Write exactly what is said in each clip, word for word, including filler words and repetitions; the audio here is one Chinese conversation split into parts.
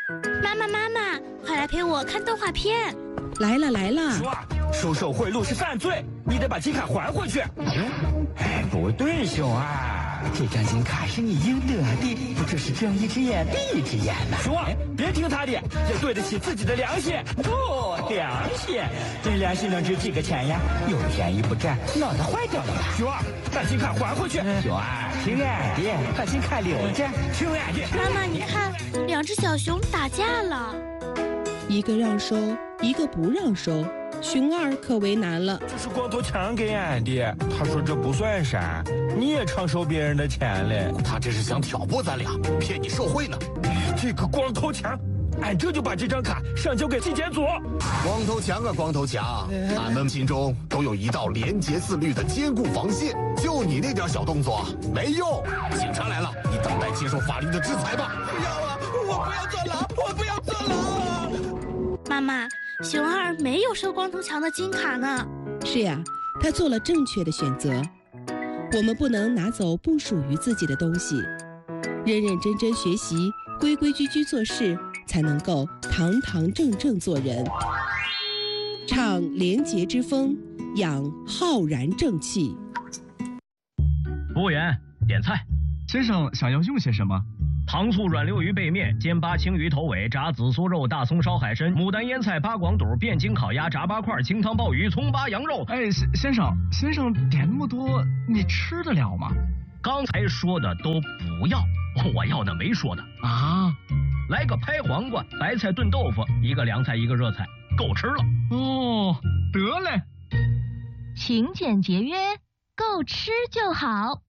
妈妈妈妈，快来陪我看动画片。 来了来了。 说啊，收受贿赂是犯罪，你得把金卡还回去。哎，不对，熊二，这张金卡是你应得的，这是睁一只眼闭一只眼呐。熊二，别听他的，要对得起自己的良心。哦，良心，这良心能值几个钱呀？有便宜不占，脑袋坏掉了吧？熊二，把金卡还回去。熊二，听俺的，把金卡留着。听俺的。 妈妈，你看，两只小熊打架了。 一个让收，一个不让收，熊二可为难了。 这是光头强给俺的，他说这不算啥，你也常收别人的钱嘞。 他这是想挑拨咱俩，骗你受贿呢。 这个光头强，俺这就把这张卡上交给纪检组。 光头强啊，光头强，俺们心中都有一道廉洁自律的坚固防线，就你那点小动作没用。警察来了，你等待接受法律的制裁吧。 不要啊，我不要坐牢，我不要坐牢。 妈妈，熊二没有收光头强的金卡呢。 是呀，他做了正确的选择。我们不能拿走不属于自己的东西，认认真真学习，规规矩矩做事，才能够堂堂正正做人。唱廉洁之风，养浩然正气。 服务员，点菜。 先生想要用些什么？ 糖醋软溜鱼背面、煎八青鱼头尾、炸紫苏肉、大葱烧海参、牡丹腌菜、八广肚、汴京烤鸭、炸八块、清汤鲍鱼、葱八羊肉。 哎，先先生，先生点那么多，你吃得了吗？ 刚才说的都不要，我要的没说的啊。 来个拍黄瓜、白菜炖豆腐，一个凉菜一个热菜，够吃了。 哦，得嘞。 勤俭节约，够吃就好。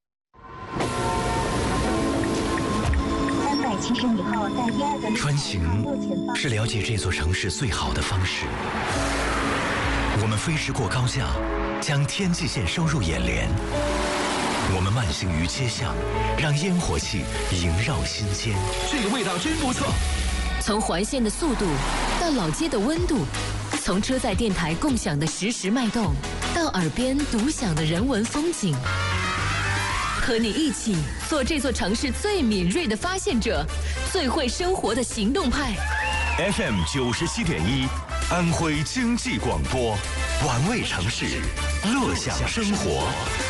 穿行是了解这座城市最好的方式。我们飞驰过高架，将天际线收入眼帘。我们慢行于街巷，让烟火气萦绕心间。 这个味道真不错。 从环线的速度到老街的温度，从车载电台共享的实时脉动，到耳边独享的人文风景。和你一起做这座城市最敏锐的发现者，最会生活的行动派。 F M 九十七点一，安徽经济广播，玩味城市，乐享生活。